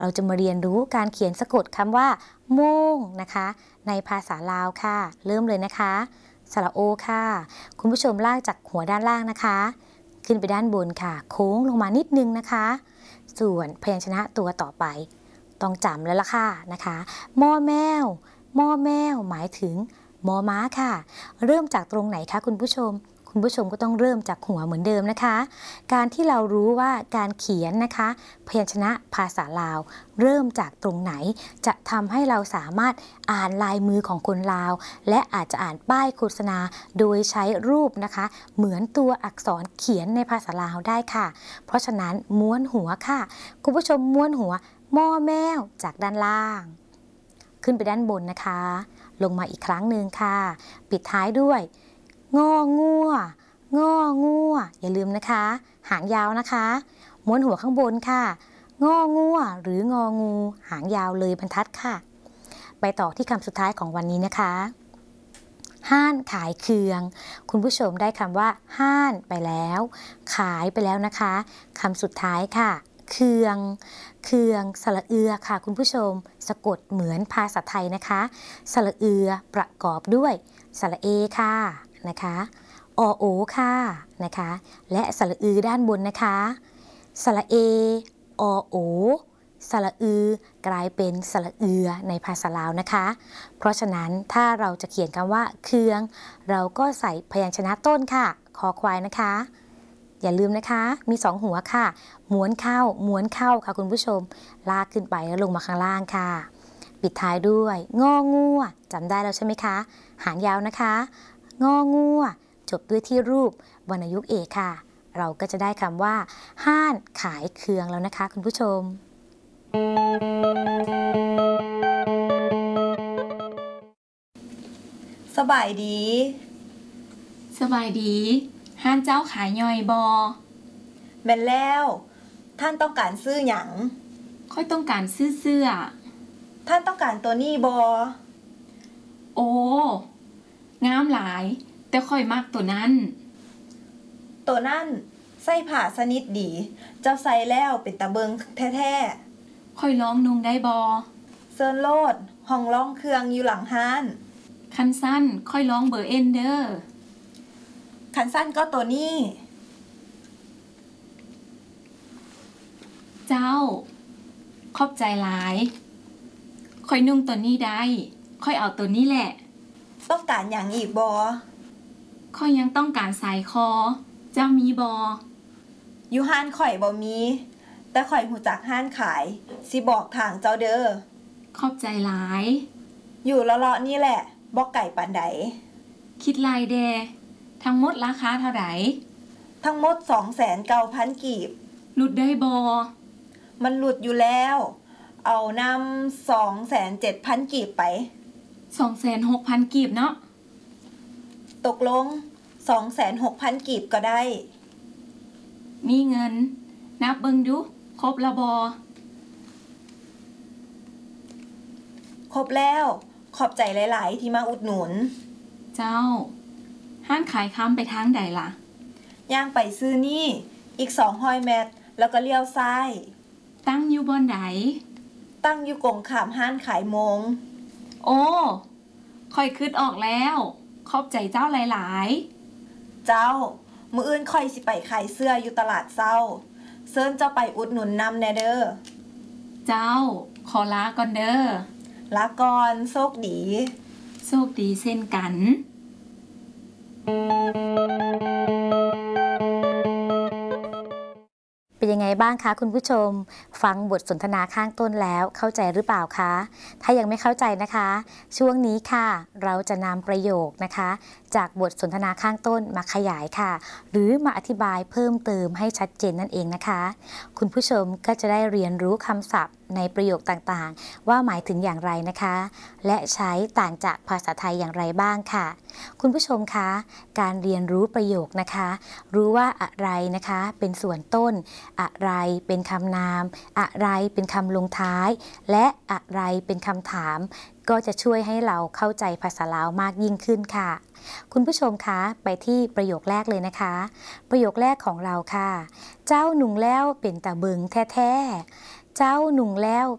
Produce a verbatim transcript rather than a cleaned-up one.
เราจะมาเรียนรู้การเขียนสะกดคำว่าโมงนะคะในภาษาลาวค่ะเริ่มเลยนะคะสระโอค่ะคุณผู้ชมลากจากหัวด้านล่างนะคะขึ้นไปด้านบนค่ะโค้งลงมานิดนึงนะคะส่วนพยัญชนะตัวต่อไปต้องจำแล้วล่ะค่ะนะคะมอแมวมอแมวหมายถึงมอม้าค่ะเริ่มจากตรงไหนคะคุณผู้ชมคุณผู้ชมก็ต้องเริ่มจากหัวเหมือนเดิมนะคะการที่เรารู้ว่าการเขียนนะคะพยัญชนะภาษาลาวเริ่มจากตรงไหนจะทำให้เราสามารถอ่านลายมือของคนลาวและอาจจะอ่านป้ายโฆษณาโดยใช้รูปนะคะเหมือนตัวอักษรเขียนในภาษาลาวได้ค่ะเพราะฉะนั้นม้วนหัวค่ะคุณผู้ชมม้วนหัวมอแมวจากด้านล่างขึ้นไปด้านบนนะคะลงมาอีกครั้งหนึ่งค่ะปิดท้ายด้วยงองัวงองัวอย่าลืมนะคะหางยาวนะคะม้วนหัวข้างบนค่ะงองัวหรืององูหางยาวเลยบรรทัดค่ะไปต่อที่คำสุดท้ายของวันนี้นะคะห้านขายเคืองคุณผู้ชมได้คำว่าห้านไปแล้วขายไปแล้วนะคะคำสุดท้ายค่ะเคืองเคืองสระเอือค่ะคุณผู้ชมสะกดเหมือนภาษาไทยนะคะสระเอือประกอบด้วยสระเอค่ะนะคะอโอค่ะนะคะและสระอือด้านบนนะคะสระเออโอสระอือกลายเป็นสระเอือในภาษาลาวนะคะเพราะฉะนั้นถ้าเราจะเขียนคำว่าเคืองเราก็ใส่พยัญชนะต้นค่ะคอควายนะคะอย่าลืมนะคะมีสองหัวค่ะม้วนเข้าม้วนเข้าค่ะคุณผู้ชมลากขึ้นไปแล้วลงมาข้างล่างค่ะปิดท้ายด้วยงองัวจำได้แล้วใช่ไหมคะหางยาวนะคะงองัวจบด้วยที่รูปวรรณยุกต์เอกค่ะเราก็จะได้คำว่าห้านขายเคืองแล้วนะคะคุณผู้ชมสบายดีสบายดีห้านเจ้าขายย่อยบอแม่นแล้วท่านต้องการซื้อหยังค่อยต้องการซื้อเสื้อท่านต้องการตัวนี้บอโอ้งามหลายแต่ค่อยมักตัวนั้นตัวนั้นใส่ผ้าสนิทดีเจ้าใส่แล้วเป็นตะเบิงแท้ๆค่อยลองนุ่งได้บอเซิร์นโลดห้องร้องเครื่องอยู่หลังห้านคันสั้นค่อยลองเบอร์เอ็นเดอร์คันสั้นก็ตัวนี้เจ้าขอบใจหลายค่อยนุ่งตัวนี้ได้ค่อยเอาตัวนี้แหละต้องการอย่างอีกบอค่อยยังต้องการสายคอเจ้ามีบออยู่ห้านข่อยบ่มีแต่ข่อยหูจักห้านขายสิบอกทางเจ้าเด้อขอบใจหลายอยู่เลาะๆนี่แหละบ่ไก่ปานใดคิดลายแดทั้งหมดราคาเท่าไหร่ทั้งหมด สองแสนเก้าพัน กีบหลุดได้บอมันหลุดอยู่แล้วเอานำ สองแสนเจ็ดพัน กีบไปสองแสนหกพัน กีบเนาะตกลง สองแสนหกพัน กีบก็ได้มีเงินนับเบิ่งดูครบละบอครบแล้วขอบใจหลายๆที่มาอุดหนุนเจ้าห้านขายค้ำไปทางใดล่ะย่างไปซื้อนี่อีกสองร้อยเมตรแล้วก็เลี้ยวซ้ายตั้งอยู่บนใดตั้งอยู่กงขามห้านขายมงโอ้ค่อยคิดออกแล้วขอบใจเจ้าหลายๆเจ้ามื้ออื่นค่อยสิไปขายเสื้ออยู่ตลาดเช้าเชิญเจ้าไปอุดหนุนนำแน่เด้อเจ้าขอลาก่อนเด้อลาก่อนโชคดีโชคดีเช่นกันเป็นยังไงบ้างคะคุณผู้ชมฟังบทสนทนาข้างต้นแล้วเข้าใจหรือเปล่าคะถ้ายังไม่เข้าใจนะคะช่วงนี้ค่ะเราจะนำประโยคนะคะจากบทสนทนาข้างต้นมาขยายค่ะหรือมาอธิบายเพิ่มเติมให้ชัดเจนนั่นเองนะคะคุณผู้ชมก็จะได้เรียนรู้คำศัพท์ในประโยคต่างๆว่าหมายถึงอย่างไรนะคะและใช้ต่างจากภาษาไทยอย่างไรบ้างค่ะคุณผู้ชมคะการเรียนรู้ประโยคนะคะรู้ว่าอะไรนะคะเป็นส่วนต้นอะไรเป็นคำนามอะไรเป็นคำลงท้ายและอะไรเป็นคำถามก็จะช่วยให้เราเข้าใจภาษาลาวมากยิ่งขึ้นค่ะคุณผู้ชมคะไปที่ประโยคแรกเลยนะคะประโยคแรกของเราค่ะเจ้าหนุ่งแล้วเป็นตาเบิงแท้ๆเจ้าหนุ่งแล้ว